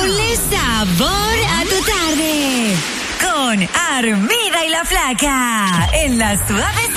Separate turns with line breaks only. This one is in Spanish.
Ponle sabor a tu tarde.
Con Armida y la Flaca. En las suaves